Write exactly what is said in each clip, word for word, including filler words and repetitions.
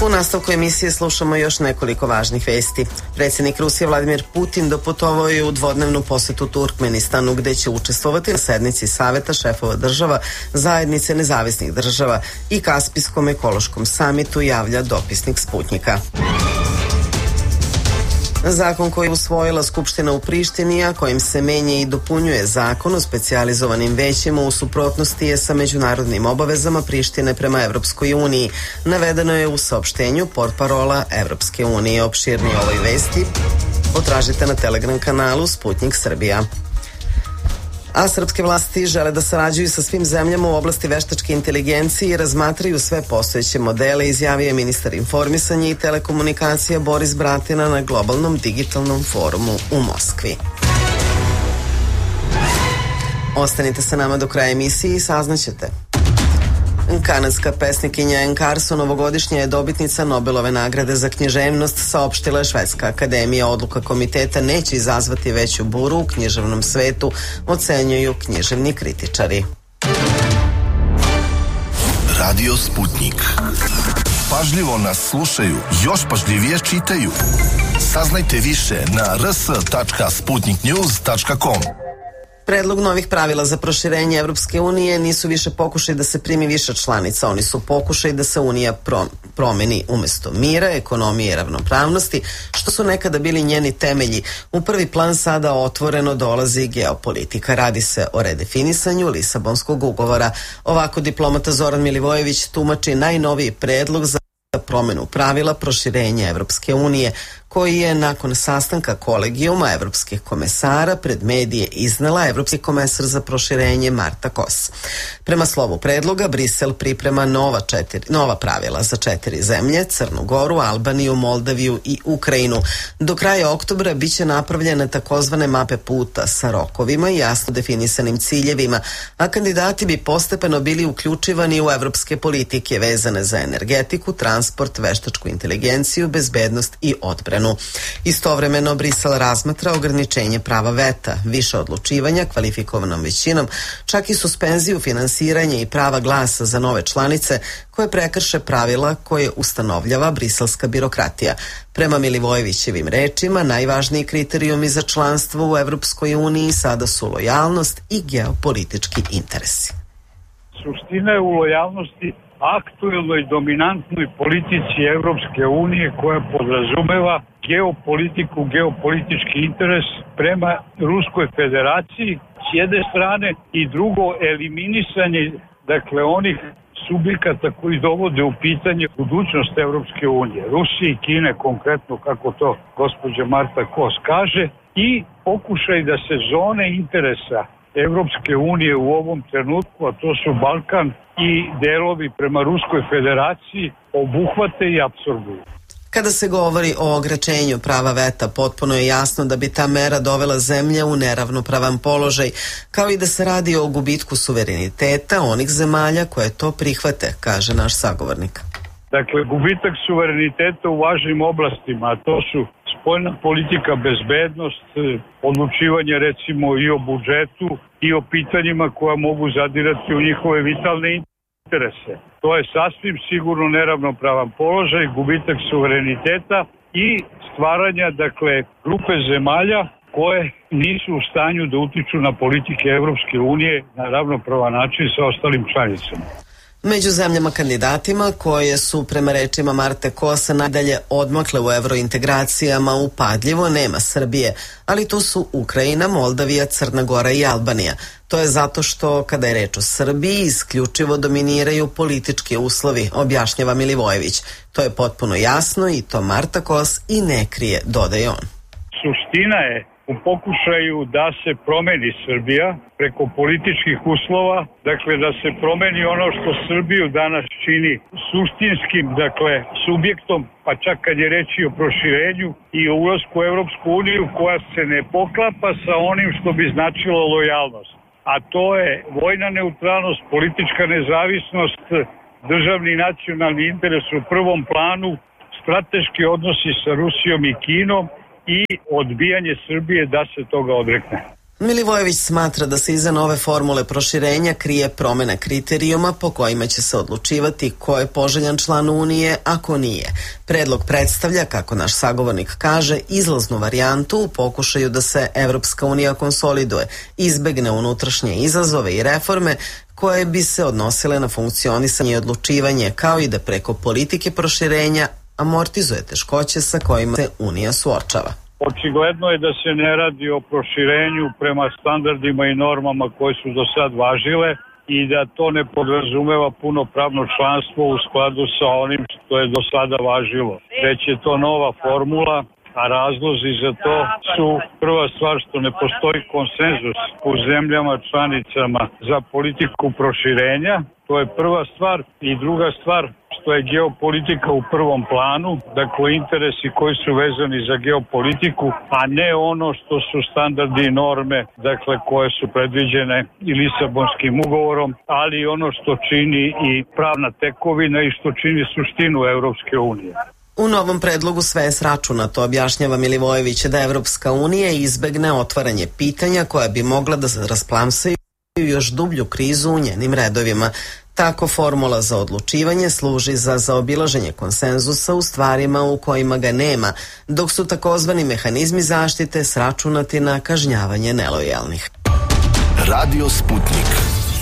U nastavku emisije slušamo još nekoliko važnih vesti. Predsjednik Rusije Vladimir Putin doputovao je u dvodnevnu posetu Turkmenistanu, gde će učestvovati na sednici Saveta šefova država Zajednice nezavisnih država i Kaspijskom ekološkom samitu, javlja dopisnik Sputnjika. Zakon koji je usvojila Skupština u Prištini, a kojim se menja i dopunjuje zakon o specijalizovanim većima, u suprotnosti je sa međunarodnim obavezama Prištine prema Evropskoj uniji. Navedeno je u saopštenju portparola Evropske unije. Opširnije ovoj vesti potražite na Telegram kanalu Sputnjik Srbija. A srpske vlasti žele da sarađuju sa svim zemljama u oblasti veštačke inteligencije i razmatraju sve postojeće modele, izjavio je ministar informisanja i telekomunikacija Boris Bratina na globalnom digitalnom forumu u Moskvi. Ostanite sa nama do kraja emisije i saznaćete. Kanadska pesnikinja Anne Carson ovogodišnja je dobitnica Nobelove nagrade za književnost, saopštila je Švedska akademija. Odluka komiteta neće izazvati veću buru u književnom svetu, ocenjuju književni kritičari. Radio Sputnik. Pažljivo nas slušaju, još pažljivije čitaju. Saznajte više na r s tačka sputnik news tačka com. Predlog novih pravila za proširenje Evropske unije nisu više pokušaj da se primi više članica, oni su pokušaj da se Unija promeni umesto mira, ekonomije i ravnopravnosti, što su nekada bili njeni temelji. U prvi plan sada otvoreno dolazi geopolitika. Radi se o redefinisanju Lisabonskog ugovora. Ovako diplomata Zoran Milivojević tumači najnoviji predlog za promenu pravila proširenja Evropske unije, koji je nakon sastanka kolegijuma evropskih komesara pred medije iznela evropski komesar za proširenje Marta Kos. Prema slovu predloga, Brisel priprema nova, četiri, nova pravila za četiri zemlje, Crnu Goru, Albaniju, Moldaviju i Ukrajinu. Do kraja oktobra biće napravljene takozvane mape puta sa rokovima i jasno definisanim ciljevima, a kandidati bi postepeno bili uključivani u evropske politike vezane za energetiku, transport, veštačku inteligenciju, bezbednost i odbranu. Istovremeno Brisel razmatra ograničenje prava veta, više odlučivanja kvalifikovanom većinom, čak i suspenziju finansiranja i prava glasa za nove članice koje prekrše pravila koje ustanovljava briselska birokratija. Prema Milivojevićevim rečima, najvažniji kriterijumi za članstvo u Evropskoj uniji sada su lojalnost i geopolitički interesi. Suština je u lojalnosti aktuelnoj dominantnoj politici Evropske unije koja podrazumeva geopolitiku, geopolitički interes prema Ruskoj federaciji s jedne strane i drugo eliminisanje dakle onih subjekata koji dovode u pitanje budućnost Evropske unije, Rusije i Kine konkretno, kako to gospođa Marta Kos kaže, i pokušaj da se zone interesa Evropske unije u ovom trenutku, a to su Balkan i delovi prema Ruskoj federaciji, obuhvate i apsorbuju. Kada se govori o ograničenju prava veta, potpuno je jasno da bi ta mera dovela zemlje u neravnopravan položaj, kao i da se radi o gubitku suvereniteta onih zemalja koje to prihvate, kaže naš sagovornik. Dakle, gubitak suvereniteta u važnim oblastima, a to su spoljna politika, bezbednost, odlučivanje recimo i o budžetu i o pitanjima koja mogu zadirati u njihove vitalne interese. To je sasvim sigurno neravnopravan položaj, gubitak suvereniteta i stvaranja, dakle, grupe zemalja koje nisu u stanju da utiču na politike Evropske unije na ravnopravan način sa ostalim članicama. Među zemljama kandidatima koje su prema rečima Marte Kosa nadalje odmakle u evrointegracijama upadljivo nema Srbije, ali to su Ukrajina, Moldavija, Crna Gora i Albanija. To je zato što kada je reč o Srbiji isključivo dominiraju politički uslovi, objašnjava Milivojević. To je potpuno jasno i to Marta Kos i ne krije, dodaje on. Suština je u pokušaju da se promeni Srbija preko političkih uslova, dakle da se promeni ono što Srbiju danas čini suštinskim, dakle subjektom, pa čak kad je reći o proširenju i o ulasku u Evropsku uniju koja se ne poklapa sa onim što bi značilo lojalnost. A to je vojna neutralnost, politička nezavisnost, državni nacionalni interes u prvom planu, strateški odnosi sa Rusijom i Kinom i odbijanje Srbije da se toga odrekne. Milivojević smatra da se iza nove formule proširenja krije promena kriterijuma po kojima će se odlučivati ko je poželjan član Unije, a ko nije. Predlog predstavlja, kako naš sagovornik kaže, izlaznu varijantu u pokušaju da se Evropska unija konsoliduje, izbegne unutrašnje izazove i reforme koje bi se odnosile na funkcionisanje i odlučivanje, kao i da preko politike proširenja amortizuje teškoće sa kojima se Unija suočava. Očigledno je da se ne radi o proširenju prema standardima i normama koje su do sad važile i da to ne podrazumeva punopravno članstvo u skladu sa onim što je do sada važilo. Već je to nova formula, a razlozi za to su prva stvar što ne postoji konsenzus u zemljama članicama za politiku proširenja. To je prva stvar i druga stvar što je geopolitika u prvom planu, dakle interesi koji su vezani za geopolitiku, a ne ono što su standardi i norme, dakle koje su predviđene i Lisabonskim ugovorom, ali i ono što čini i pravna tekovina i što čini suštinu Evropske unije. U novom predlogu sve je sračunato, objašnjava Milivojević, da Evropska unija izbegne otvaranje pitanja koja bi mogla da rasplamsaju još dublju krizu u njenim redovima. Tako formula za odlučivanje služi za zaobilaženje konsenzusa u stvarima u kojima ga nema, dok su takozvani mehanizmi zaštite sračunati na kažnjavanje nelojalnih. Radio Sputnik.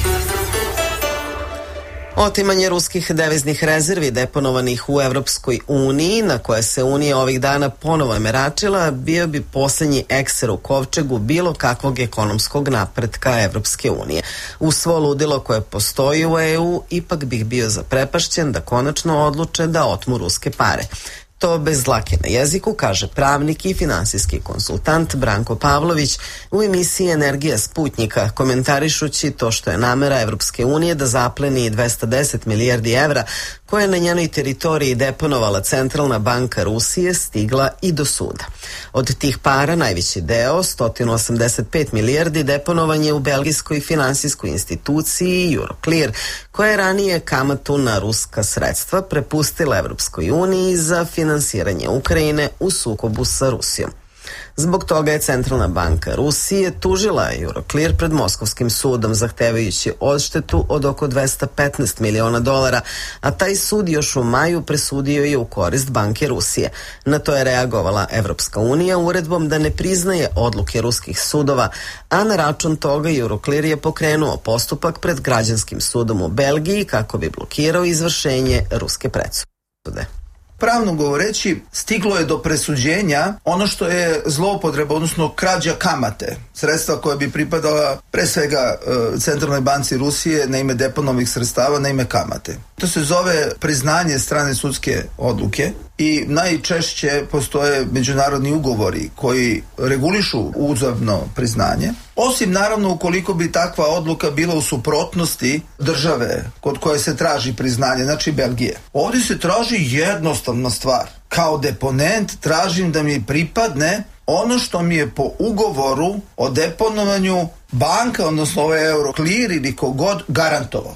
Otimanje ruskih deviznih rezervi deponovanih u Evropskoj uniji, na koje se Unija ovih dana ponovo meračila, bio bi posljednji ekser u kovčegu bilo kakvog ekonomskog napretka Evropske unije. U svo ludilo koje postoji u E U, ipak bih bio zaprepašćen da konačno odluče da otmu ruske pare. To bez dlake na jeziku kaže pravnik i finansijski konsultant Branko Pavlović u emisiji Energija Sputnika, komentarišući to što je namera Evropske unije da zapleni dvesta deset milijardi evra koje je na njenoj teritoriji deponovala Centralna banka Rusije, stigla i do suda. Od tih para najveći deo, sto osamdeset pet milijardi, deponovan je u belgijskoj finansijskoj instituciji Euroclear, koja je ranije kamatu na ruska sredstva prepustila Evropskoj uniji za finansiranje Ukrajine u sukobu sa Rusijom. Zbog toga je Centralna banka Rusije tužila Euroclear pred Moskovskim sudom, zahtevajući odštetu od oko dvesta petnaest miliona dolara, a taj sud još u maju presudio je u korist banke Rusije. Na to je reagovala Evropska unija uredbom da ne priznaje odluke ruskih sudova, a na račun toga Euroclear je pokrenuo postupak pred građanskim sudom u Belgiji kako bi blokirao izvršenje ruske presude. Pravno govoreći, stiglo je do presuđenja ono što je zloupotreba, odnosno krađa kamate, sredstva koja bi pripadala pre svega e, Centralnoj banci Rusije na ime deponovih sredstava, na ime kamate. To se zove priznanje strane sudske odluke i najčešće postoje međunarodni ugovori koji regulišu uzajamno priznanje. Osim naravno ukoliko bi takva odluka bila u suprotnosti države kod koje se traži priznanje, znači Belgije. Ovdje se traži jednostavna stvar. Kao deponent tražim da mi pripadne ono što mi je po ugovoru o deponovanju banka, odnosno ovaj Euroclear ili kogod garantovao.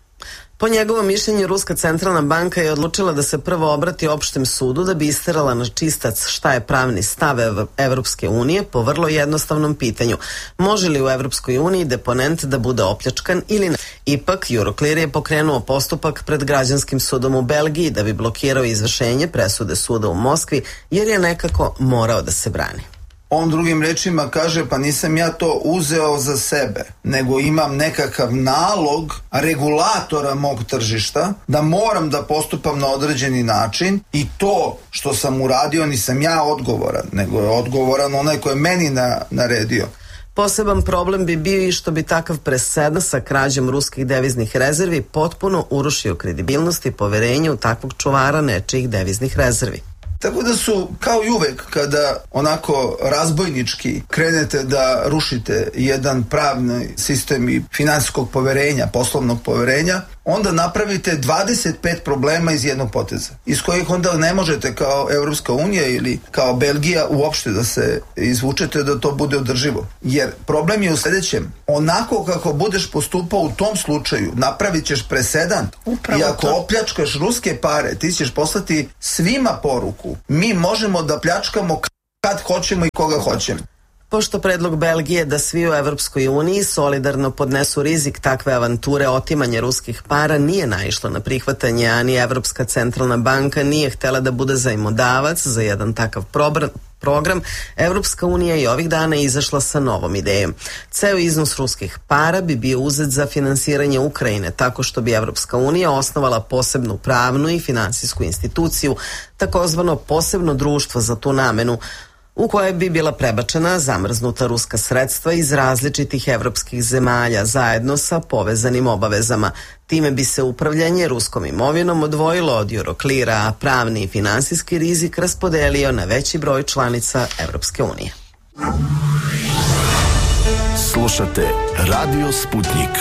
Po njegovom mišljenju, Ruska centralna banka je odlučila da se prvo obrati opštem sudu da bi isterala na čistac šta je pravni stav Evropske unije po vrlo jednostavnom pitanju. Može li u Evropskoj uniji deponent da bude opljačkan ili ne? Ipak, Euroclear je pokrenuo postupak pred građanskim sudom u Belgiji da bi blokirao izvršenje presude suda u Moskvi, jer je nekako morao da se brani. On drugim rečima kaže, pa nisam ja to uzeo za sebe, nego imam nekakav nalog regulatora mog tržišta da moram da postupam na određeni način i to što sam uradio nisam ja odgovoran, nego je odgovoran onaj ko je meni na, naredio. Poseban problem bi bio i što bi takav presedan sa krađom ruskih deviznih rezervi potpuno urušio kredibilnost i poverenje u takvog čuvara nečijih deviznih rezervi. Tako da su, kao i uvek, kada onako razbojnički krenete da rušite jedan pravni sistem i finansijskog poverenja, poslovnog poverenja, onda napravite dvadeset pet problema iz jednog poteza, iz kojih onda ne možete kao Evropska unija ili kao Belgija uopšte da se izvučete da to bude održivo. Jer problem je u sledećem, onako kako budeš postupao u tom slučaju, napravit ćeš presedan. Upravo I ako to. opljačkaš ruske pare, ti ćeš poslati svima poruku. Mi možemo da pljačkamo kad hoćemo i koga hoćemo. Pošto predlog Belgije da svi u Evropskoj uniji solidarno podnesu rizik takve avanture otimanja ruskih para nije naišlo na prihvatanje, a ni Evropska centralna banka nije htela da bude zajmodavac za jedan takav program, program, Evropska unija je ovih dana izašla sa novom idejom. Ceo iznos ruskih para bi bio uzet za finansiranje Ukrajine, tako što bi Evropska unija osnovala posebnu pravnu i finansijsku instituciju, takozvano posebno društvo za tu namenu, u koje bi bila prebačena zamrznuta ruska sredstva iz različitih evropskih zemalja zajedno sa povezanim obavezama. Time bi se upravljanje ruskom imovinom odvojilo od Euroklira, a pravni i finansijski rizik raspodelio na veći broj članica Evropske unije. Slušate Radio Sputnik.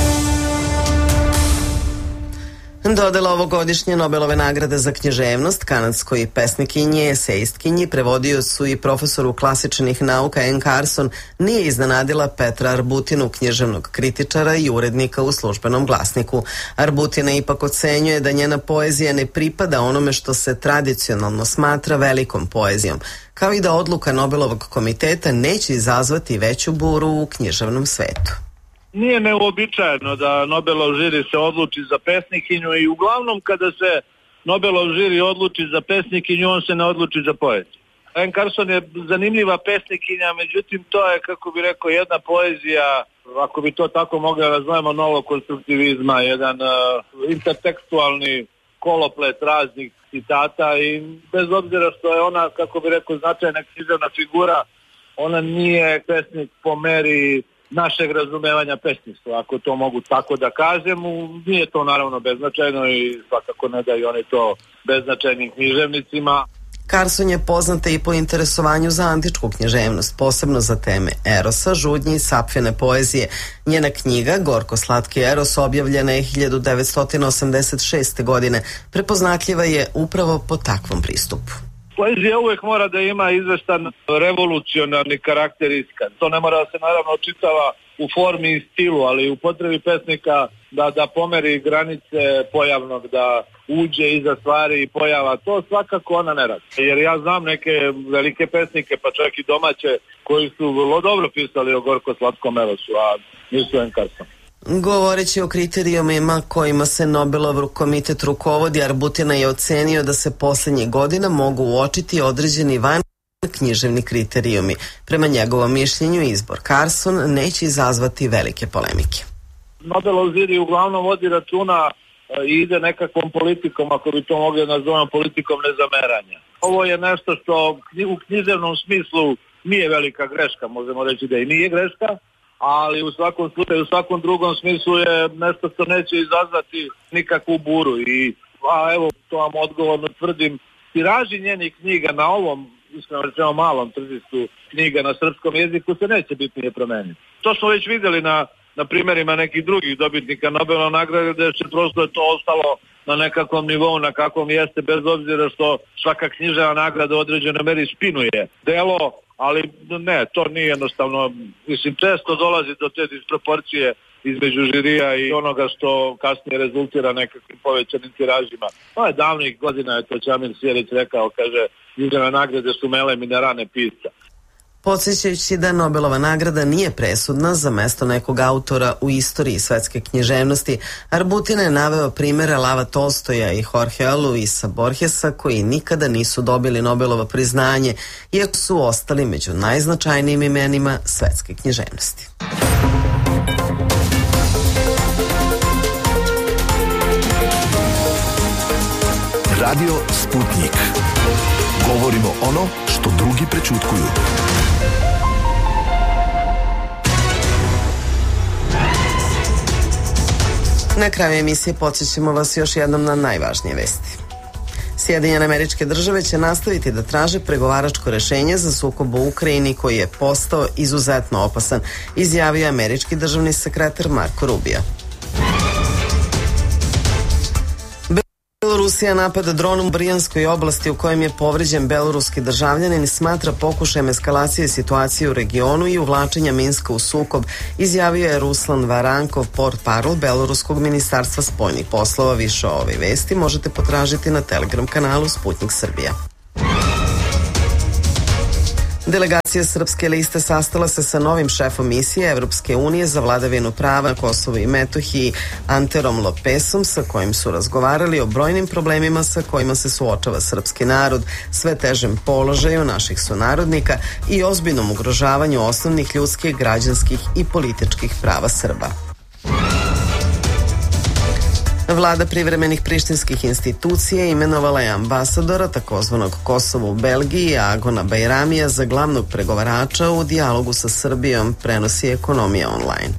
Dodela ovogodišnje Nobelove nagrade za književnost kanadskoj pesnikinji, esejistkinji, prevodiocu i profesoru klasičnih nauka Anne Carson nije iznenadila Petra Arbutinu, književnog kritičara i urednika u Službenom glasniku. Arbutina ipak ocenjuje da njena poezija ne pripada onome što se tradicionalno smatra velikom poezijom, kao i da odluka Nobelovog komiteta neće izazvati veću buru u književnom svetu. Nije neuobičajeno da Nobelov žiri se odluči za pesnikinju i uglavnom kada se Nobelov žiri odluči za pesnikinju, on se ne odluči za poeziju. Anne Carson je zanimljiva pesnikinja, međutim to je, kako bi rekao, jedna poezija, ako bi to tako mogli da nazvemo, novog konstruktivizma, jedan uh, intertekstualni koloplet raznih citata i bez obzira što je ona, kako bi rekao, značajna književna figura, ona nije pesnik po meri našeg razumevanja pesništva, ako to mogu tako da kažem. Nije to naravno beznačajno i svakako ne daju oni to beznačajnim književnicima. Carson je poznata i po interesovanju za antičku književnost, posebno za teme erosa, žudnje i sapfine poezije. Njena knjiga Gorko slatki eros objavljena je hiljadu devetsto osamdeset šeste. godine. Prepoznatljiva je upravo po takvom pristupu. Poezija uvek mora da ima izvestan revolucionarni karakter iskan. To ne mora da se naravno očitava u formi i stilu, ali u potrebi pesnika da, da pomeri granice pojavnog, da uđe iza stvari i pojava. To svakako ona ne radi. Jer ja znam neke velike pesnike, pa čak i domaće, koji su vrlo dobro pisali o Gorko slatkom erosu, a nisu Anne Carson. Govoreći o kriterijumima kojima se Nobelov komitet rukovodi, Arbutina je ocenio da se poslednjih godina mogu uočiti određeni van književni kriterijumi. Prema njegovom mišljenju izbor Carson neće izazvati velike polemike. Nobelov žiri uglavnom vodi računa i ide nekakvom politikom, ako bi to mogli nazvati politikom nezameranja. Ovo je nešto što u književnom smislu nije velika greška, možemo reći da i nije greška, ali u svakom slučaju, u svakom drugom smislu je nešto što neće izazvati nikakvu buru. I, a evo, to vam odgovorno tvrdim, tiraži njenih knjiga na ovom, iskreno rečeno, malom tržištu knjiga na srpskom jeziku se neće bitnije promeniti. To smo već vidjeli na, na primjerima nekih drugih dobitnika Nobelove nagrade, gde će prosto je to ostalo na nekakvom nivou na kakvom jeste, bez obzira što svaka književna nagrada u određenoj meri spinuje delo, ali ne, to nije jednostavno, mislim, često dolazi do te disproporcije između žirija i onoga što kasnije rezultira nekakvim povećanim tiražima. No je davnih godina, je to Čamil Sjerić rekao, kaže, književne nagrade su melem i ne rane pisca. Podsjećajući da Nobelova nagrada nije presudna za mesto nekog autora u istoriji svetske književnosti, Arbutina je naveo primere Lava Tolstoja i Jorgea Luisa Borgesa, koji nikada nisu dobili Nobelovo priznanje, iako su ostali među najznačajnijim imenima svetske književnosti. Radio Sputnik. Govorimo ono što drugi prećutkuju. Na kraju emisije podsjećamo vas još jednom na najvažnije vesti. Sjedinjene Američke Države će nastaviti da traže pregovaračko rešenje za sukob u Ukrajini koji je postao izuzetno opasan, izjavio je američki državni sekretar Marko Rubio. Belorusija napada dronom u Brijanskoj oblasti u kojem je povređen beloruski državljanin, smatra pokušajem eskalacije situacije u regionu i uvlačenja Minska u sukob, izjavio je Ruslan Varankov, portparol Beloruskog ministarstva spoljnih poslova. Više o ovoj vesti možete potražiti na Telegram kanalu Sputnik Srbija. Delegacija Srpske liste sastala se sa novim šefom misije Evropske unije za vladavinu prava na Kosovu i Metohiji Anterom Lopesom, sa kojim su razgovarali o brojnim problemima sa kojima se suočava srpski narod, sve težem položaju naših sunarodnika i ozbiljnom ugrožavanju osnovnih ljudskih, građanskih i političkih prava Srba. Vlada privremenih prištinskih institucija imenovala je ambasadora takozvanog Kosova u Belgiji Agona Bajramija za glavnog pregovarača u dijalogu sa Srbijom, prenosi Ekonomija online.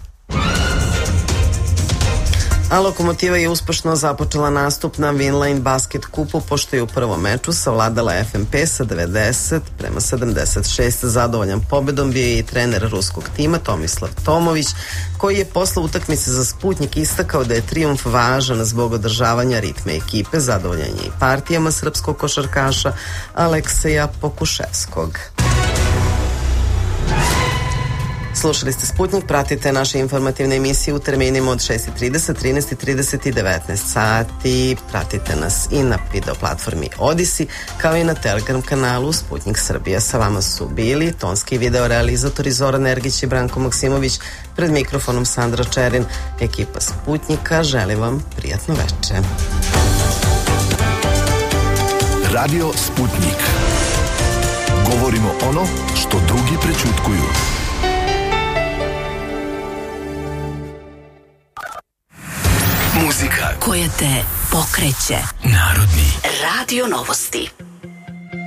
A Lokomotiva je uspešno započela nastup na Winline Basket kupu, pošto je u prvom meču savladala F M P sa devedeset prema sedamdeset šest. Zadovoljan pobedom bio je i trener ruskog tima Tomislav Tomović, koji je posle utakmice za Sputnjik istakao da je trijumf važan zbog održavanja ritme ekipe. Zadovoljan je i partijama srpskog košarkaša Alekseja Pokuševskog. Slušali ste Sputnjik, pratite naše informativne emisije u terminima od šest i trideset, trinaest i trideset i devetnaest sati. Pratite nas i na video platformi Odisi, kao i na Telegram kanalu Sputnjik Srbija. Sa vama su bili tonski video realizatori Zoran Ergić i Branko Maksimović, pred mikrofonom Sandra Čerin. Ekipa Sputnjika želi vam prijatno veče. Radio Sputnik. Govorimo ono što drugi prećutkuju. Muzika koja te pokreće. Narodni Radio Novosti.